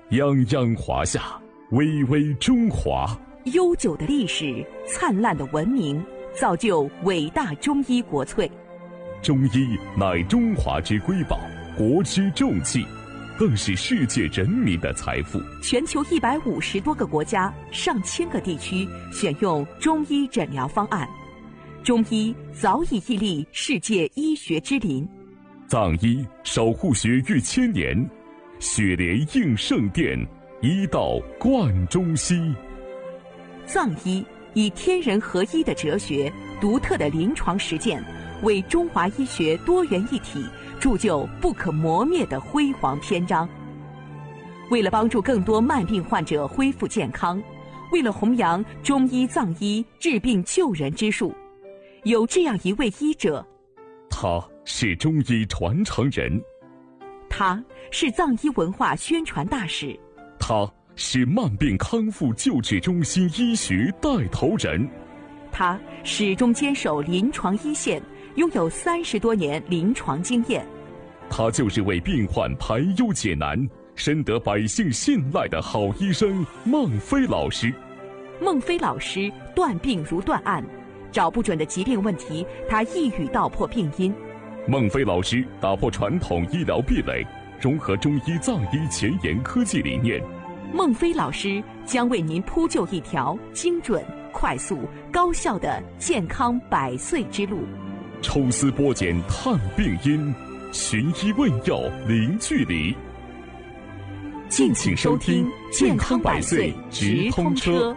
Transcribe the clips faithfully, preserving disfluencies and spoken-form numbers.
泱泱华夏，巍巍中华。 悠久的历史，灿烂的文明，造就伟大中医国粹。 中医乃中华之瑰宝，国之重器，更是世界人民的财富。 全球一百五十多个国家、上千个地区选用中医诊疗方案，中医早已屹立世界医学之林。 藏医守护血域千年，血莲应圣殿，医道贯中西。 藏医以天人合一的哲学、独特的临床实践，为中华医学多元一体铸就不可磨灭的辉煌篇章。为了帮助更多慢病患者恢复健康，为了弘扬中医藏医治病救人之术，有这样一位医者， 他是中医传承人， 他是藏医文化宣传大使， 他是慢病康复救治中心医学带头人， 他始终坚守临床一线，拥有三十多年临床经验。 他就是为病患排忧解难、深得百姓信赖的好医生孟非老师。 孟非老师断病如断案，找不准的疾病问题，他一语道破病因。 孟非老师打破传统医疗壁垒，融合中医藏医前沿科技理念。 孟非老师将为您铺就一条精准、快速、高效的健康百岁之路。 抽丝剥茧探病因，寻医问药零距离。 敬请收听健康百岁直通车。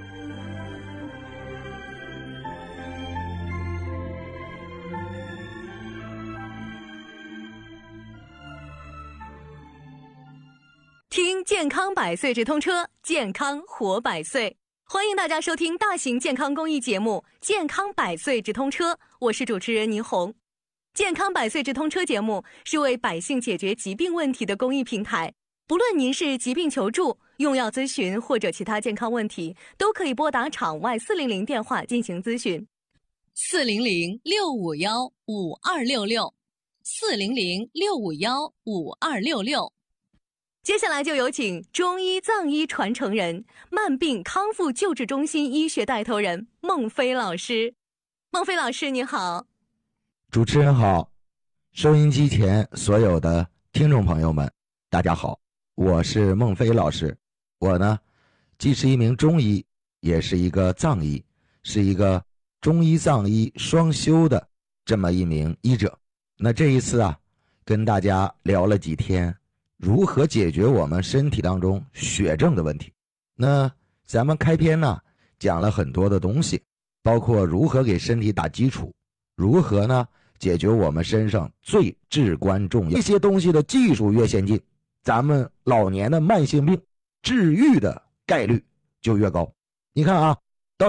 听健康百岁直通车，健康活百岁。欢迎大家收听大型健康公益节目《健康百岁直通车》，我是主持人倪红。健康百岁直通车节目是为百姓解决疾病问题的公益平台，不论您是疾病求助、用药咨询或者其他健康问题，都可以拨打场外四零零电话进行咨询。四零零六五幺五二六六，四零零六五幺五二六六。接下来就有请中医藏医传承人、慢病康复救治中心医学带头人孟非老师。孟非老师你好。 主持人好，收音机前所有的听众朋友们大家好，我是孟非老师。我呢既是一名中医，也是一个藏医，是一个中医藏医双修的这么一名医者。那这一次啊跟大家聊了几天如何解决我们身体当中血症的问题。那咱们开篇呢讲了很多的东西，包括如何给身体打基础，如何呢解决我们身上最至关重要这些东西的技术越先进，咱们老年的慢性病治愈的概率就越高。你看啊，